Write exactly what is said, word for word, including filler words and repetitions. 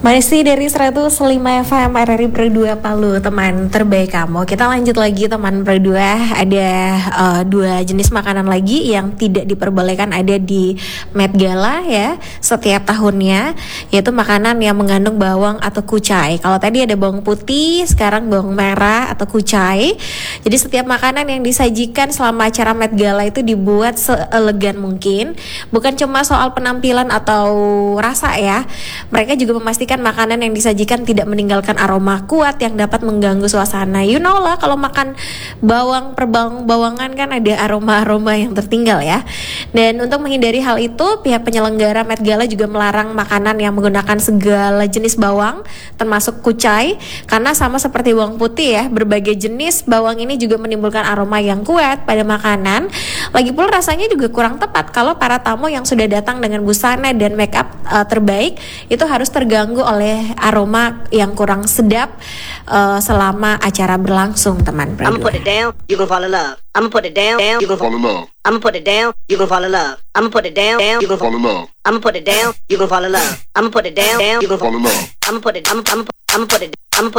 Masih dari seratus lima F M R R I Per dua Palu, teman terbaik kamu. Kita lanjut lagi teman Per dua. Ada uh, dua jenis makanan lagi yang tidak diperbolehkan ada di Met Gala ya setiap tahunnya, yaitu makanan yang mengandung bawang atau kucai. Kalau tadi ada bawang putih, sekarang bawang merah atau kucai. Jadi setiap makanan yang disajikan selama acara Met Gala itu dibuat seelegan mungkin. Bukan cuma soal penampilan atau rasa ya. Mereka juga memastikan makanan yang disajikan tidak meninggalkan aroma kuat yang dapat mengganggu suasana. You know lah, kalau makan bawang per bawang bawangan kan ada aroma-aroma yang tertinggal ya. Dan untuk menghindari hal itu, pihak penyelenggara Met Gala juga melarang makanan yang menggunakan segala jenis bawang, termasuk kucai, karena sama seperti bawang putih ya, berbagai jenis bawang ini juga menimbulkan aroma yang kuat pada makanan. Lagipula rasanya juga kurang tepat kalau para tamu yang sudah datang dengan busana dan make up uh, terbaik itu harus terganggu oleh aroma yang kurang sedap uh, selama acara berlangsung, teman. I'ma put it down, you gon' fall in love. I'ma put it down, down, you gon' fall in love. I'ma put it down, you gon' fall in love. I'ma put it down, down, you gon' fall in love. I'ma put it down, you gon' fall in love. I'ma put it down, down, you gon' fall in love. I'ma put it, I'ma, I'ma, I'ma put it, I'ma put